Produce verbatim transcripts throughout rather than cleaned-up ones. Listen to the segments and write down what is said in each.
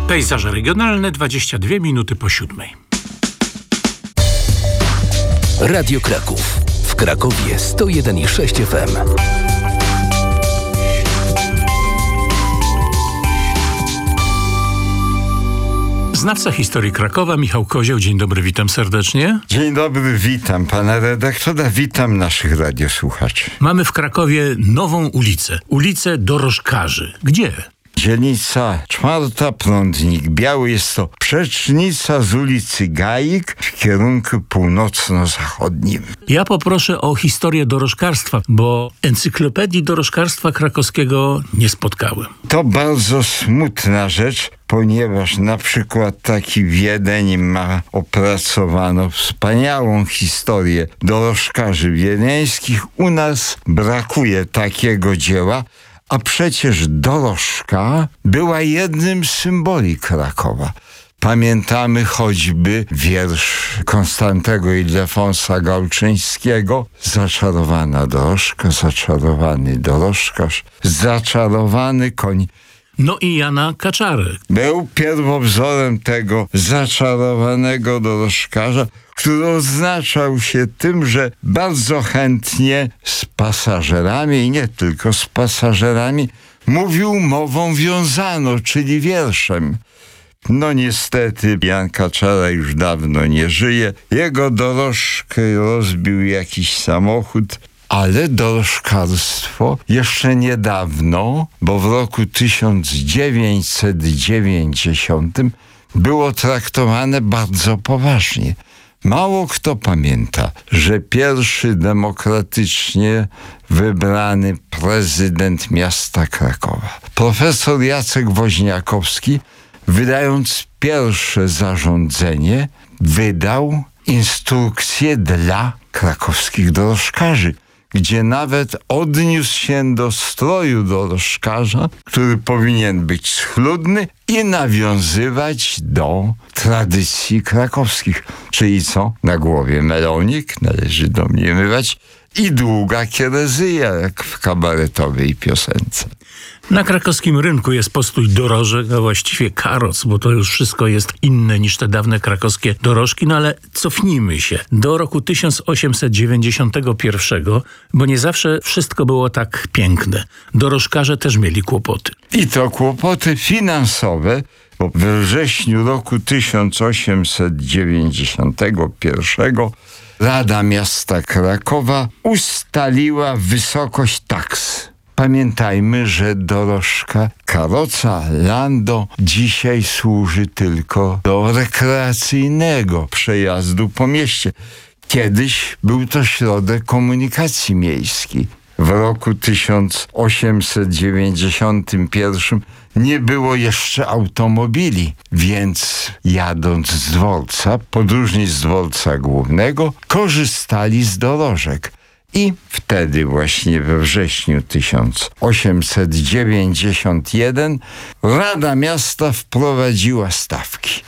Pejzaże regionalne, dwadzieścia dwie minuty po siódmej. Radio Kraków. W Krakowie sto jeden i sześć F M. Znawca historii Krakowa, Michał Kozioł. Dzień dobry, witam serdecznie. Dzień dobry, witam pana redaktora, witam naszych radiosłuchaczy. Mamy w Krakowie nową ulicę, ulicę Dorożkarzy. Gdzie? Dzielnica czwarta, Prądnik Biały. Jest to przecznica z ulicy Gajik w kierunku północno-zachodnim. Ja poproszę o historię dorożkarstwa, bo encyklopedii dorożkarstwa krakowskiego nie spotkałem. To bardzo smutna rzecz, ponieważ na przykład taki Wiedeń ma opracowaną wspaniałą historię dorożkarzy wiedeńskich. U nas brakuje takiego dzieła. A przecież dorożka była jednym z symboli Krakowa. Pamiętamy choćby wiersz Konstantego Ildefonsa Gałczyńskiego. Zaczarowana dorożka, zaczarowany dorożkarz, zaczarowany koń. No i Jana Kaczary. Był pierwowzorem tego zaczarowanego dorożkarza, który odznaczał się tym, że bardzo chętnie z pasażerami i nie tylko z pasażerami mówił mową wiązaną, czyli wierszem. No niestety Jan Kaczara już dawno nie żyje. Jego dorożkę rozbił jakiś samochód. Ale dorożkarstwo jeszcze niedawno, bo w roku tysiąc dziewięćset dziewięćdziesiątym było traktowane bardzo poważnie. Mało kto pamięta, że pierwszy demokratycznie wybrany prezydent miasta Krakowa, profesor Jacek Woźniakowski, wydając pierwsze zarządzenie, wydał instrukcje dla krakowskich dorożkarzy, gdzie nawet odniósł się do stroju dorożkarza, który powinien być schludny i nawiązywać do tradycji krakowskich. Czyli co? Na głowie melonik, należy domniemywać, i długa kierezyja, jak w kabaretowej piosence. Na krakowskim rynku jest postój dorożek, a właściwie karoc, bo to już wszystko jest inne niż te dawne krakowskie dorożki, no ale cofnijmy się do roku tysiąc osiemset dziewięćdziesiątego pierwszego, bo nie zawsze wszystko było tak piękne. Dorożkarze też mieli kłopoty. I to kłopoty finansowe, bo we wrześniu roku tysiąc osiemset dziewięćdziesiątego pierwszego Rada Miasta Krakowa ustaliła wysokość taks. Pamiętajmy, że dorożka, karoca Lando dzisiaj służy tylko do rekreacyjnego przejazdu po mieście. Kiedyś był to środek komunikacji miejskiej. W roku tysiąc osiemset dziewięćdziesiątym pierwszym nie było jeszcze automobili, więc jadąc z dworca, podróżni z dworca głównego korzystali z dorożek. I wtedy właśnie we wrześniu tysiąc osiemset dziewięćdziesiątego pierwszego Rada Miasta wprowadziła stawki,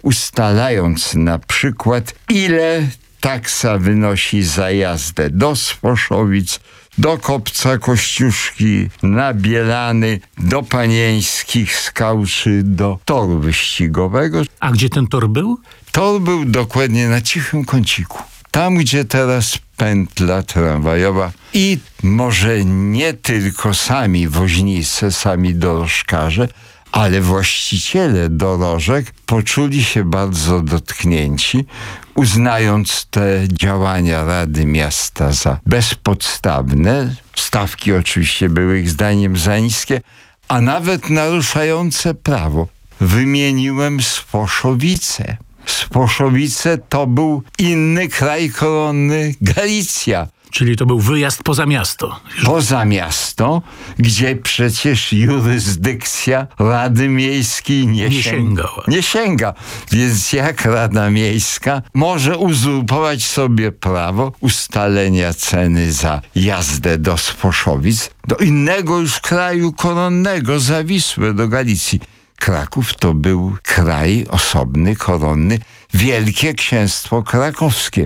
ustalając na przykład, ile taksa wynosi za jazdę do Sposzowic, do Kopca Kościuszki, na Bielany, do Panieńskich Skał czy do toru wyścigowego. A gdzie ten tor był? Tor był dokładnie na Cichym Kąciku. Tam, gdzie teraz pętla tramwajowa i może nie tylko sami woźnicy, sami dorożkarze, ale właściciele dorożek poczuli się bardzo dotknięci, uznając te działania Rady Miasta za bezpodstawne. Stawki oczywiście były ich zdaniem za niskie, a nawet naruszające prawo. Wymieniłem Sposzowice. Sposzowice to był inny kraj koronny, Galicja. Czyli to był wyjazd poza miasto. Poza miasto, gdzie przecież jurysdykcja Rady Miejskiej nie, nie sięga. sięgała. Nie sięga. Więc jak Rada Miejska może uzurpować sobie prawo ustalenia ceny za jazdę do Sposzowic, do innego już kraju koronnego, za Wisłę, do Galicji. Kraków to był kraj osobny, koronny, Wielkie Księstwo Krakowskie.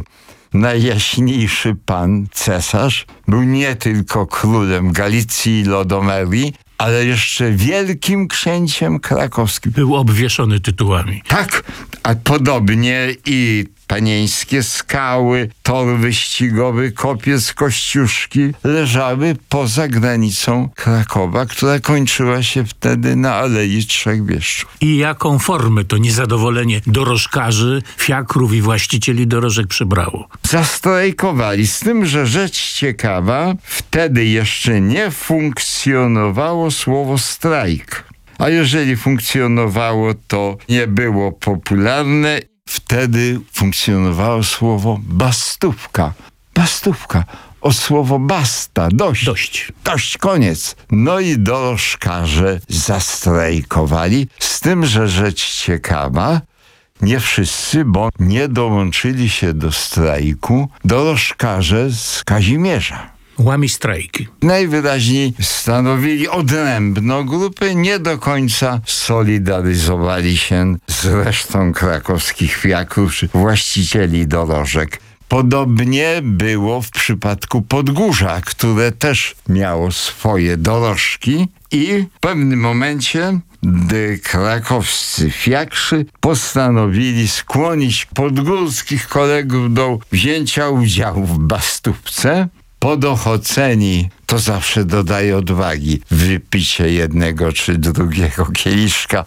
Najjaśniejszy pan cesarz był nie tylko królem Galicji i Lodomerii, ale jeszcze wielkim księciem krakowskim. Był obwieszony tytułami. Tak, a podobnie i Panieńskie Skały, tor wyścigowy, Kopiec Kościuszki leżały poza granicą Krakowa, która kończyła się wtedy na Alei Trzech Bieszczów. I jaką formę to niezadowolenie dorożkarzy, fiakrów i właścicieli dorożek przybrało? Zastrajkowali, z tym, że rzecz ciekawa, wtedy jeszcze nie funkcjonowało słowo strajk. A jeżeli funkcjonowało, to nie było popularne. Wtedy funkcjonowało słowo bastówka. Bastówka. O słowo basta. Dość. Dość. Dość, koniec. No i dorożkarze zastrajkowali. Z tym, że rzecz ciekawa, nie wszyscy, bo nie dołączyli się do strajku dorożkarze z Kazimierza. Łami strajki. Najwyraźniej stanowili odrębną grupę, nie do końca solidaryzowali się z resztą krakowskich fiakrów czy właścicieli dorożek. Podobnie było w przypadku Podgórza, które też miało swoje dorożki i w pewnym momencie gdy krakowscy fiakrzy postanowili skłonić podgórskich kolegów do wzięcia udziału w bastówce, podochoceni, to zawsze dodaje odwagi, wypicie jednego czy drugiego kieliszka,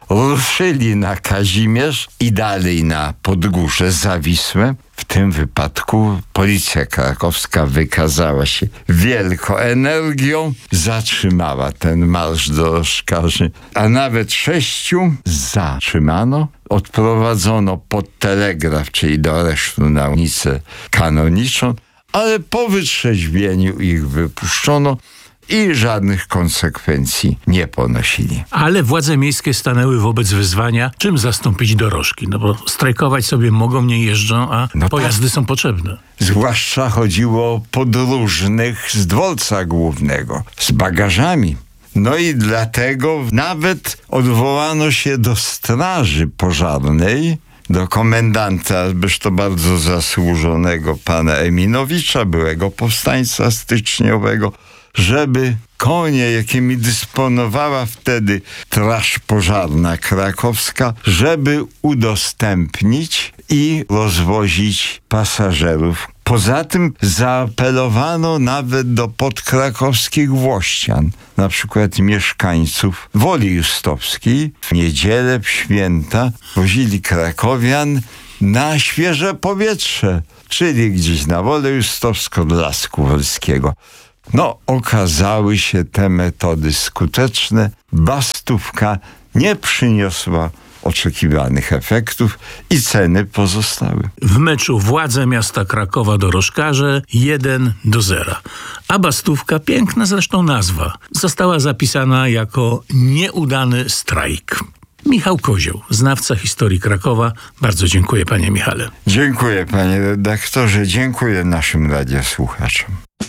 ruszyli na Kazimierz i dalej na Podgórze Zawisłe. W tym wypadku policja krakowska wykazała się wielką energią, zatrzymała ten marsz dorożkarzy, a nawet sześciu zatrzymano, odprowadzono pod telegraf, czyli do aresztu na ulicę Kanoniczną, ale po wytrzeźwieniu ich wypuszczono i żadnych konsekwencji nie ponosili. Ale władze miejskie stanęły wobec wyzwania, czym zastąpić dorożki. No bo strajkować sobie mogą, nie jeżdżą, a no pojazdy tak. są potrzebne. Zwłaszcza chodziło o podróżnych z dworca głównego, z bagażami. No i dlatego nawet odwołano się do straży pożarnej, do komendanta, byś to bardzo zasłużonego pana Eminowicza, byłego powstańca styczniowego, żeby konie, jakimi dysponowała wtedy Straż Pożarna Krakowska, żeby udostępnić i rozwozić pasażerów. Poza tym zaapelowano nawet do podkrakowskich włościan, na przykład mieszkańców Woli Justowskiej. W niedzielę, w święta wozili krakowian na świeże powietrze, czyli gdzieś na Wolę Justowską do Lasku Wolskiego. No, okazały się te metody skuteczne. Bastówka nie przyniosła oczekiwanych efektów i ceny pozostały. W meczu władze miasta Krakowa dorożkarze jeden do zera. A bastówka, piękna zresztą nazwa, została zapisana jako nieudany strajk. Michał Kozioł, znawca historii Krakowa. Bardzo dziękuję, panie Michale. Dziękuję, panie redaktorze. Dziękuję naszym radiosłuchaczom.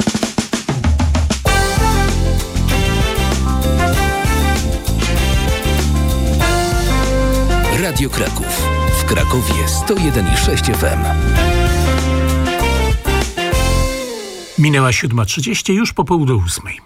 Radio Kraków. W Krakowie sto jeden i sześć F M. Minęła siódma trzydzieści, już po pół do ósmej.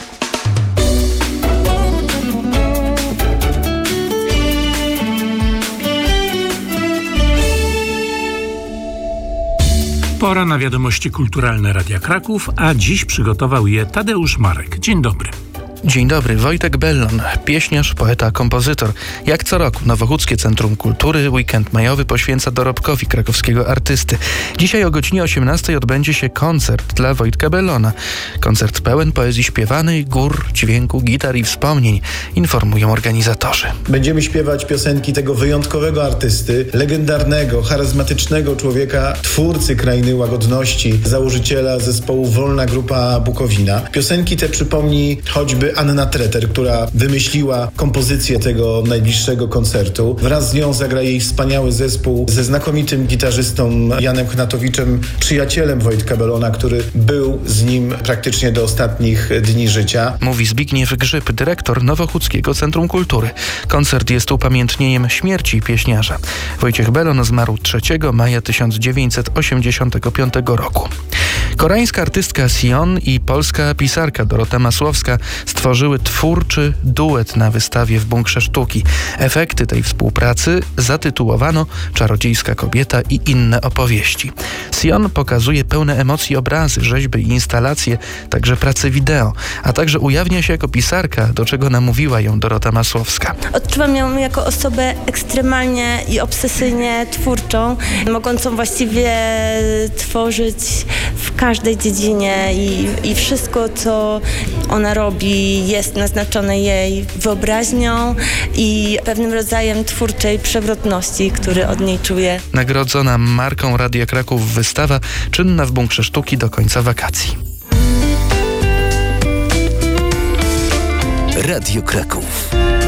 Pora na wiadomości kulturalne Radia Kraków, a dziś przygotował je Tadeusz Marek. Dzień dobry. Dzień dobry, Wojtek Bellon, pieśniarz, poeta, kompozytor. Jak co roku Nowochódzkie Centrum Kultury weekend majowy poświęca dorobkowi krakowskiego artysty. Dzisiaj o godzinie osiemnastej odbędzie się koncert dla Wojtka Bellona. Koncert pełen poezji śpiewanej, gór, dźwięku, gitar i wspomnień, informują organizatorzy. Będziemy śpiewać piosenki tego wyjątkowego artysty, legendarnego, charyzmatycznego człowieka, twórcy Krainy Łagodności, założyciela zespołu Wolna Grupa Bukowina. Piosenki te przypomni choćby Anna Treter, która wymyśliła kompozycję tego najbliższego koncertu. Wraz z nią zagra jej wspaniały zespół ze znakomitym gitarzystą Janem Chnatowiczem, przyjacielem Wojtka Bellona, który był z nim praktycznie do ostatnich dni życia. Mówi Zbigniew Grzyb, dyrektor Nowochódzkiego Centrum Kultury. Koncert jest upamiętnieniem śmierci pieśniarza. Wojciech Bellon zmarł trzeciego maja tysiąc dziewięćset osiemdziesiątego piątego roku. Koreańska artystka Sion i polska pisarka Dorota Masłowska stworzyły twórczy duet na wystawie w Bunkrze Sztuki. Efekty tej współpracy zatytułowano Czarodziejska kobieta i inne opowieści. Sion pokazuje pełne emocji obrazy, rzeźby i instalacje, także prace wideo, a także ujawnia się jako pisarka, do czego namówiła ją Dorota Masłowska. Odczuwam ją jako osobę ekstremalnie i obsesyjnie twórczą, mogącą właściwie tworzyć w każdej dziedzinie i, i wszystko, co ona robi, jest naznaczone jej wyobraźnią i pewnym rodzajem twórczej przewrotności, który od niej czuję. Nagrodzona marką Radia Kraków wystawa czynna w Bunkrze Sztuki do końca wakacji. Radio Kraków.